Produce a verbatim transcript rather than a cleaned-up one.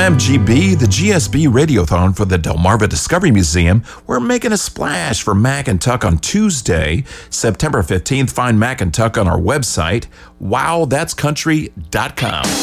M G B, the G S B Radiothon for the Delmarva Discovery Museum. We're making a splash for Mac and Tuck on Tuesday, September fifteenth. Find Mac and Tuck on our website, wow that's country dot com.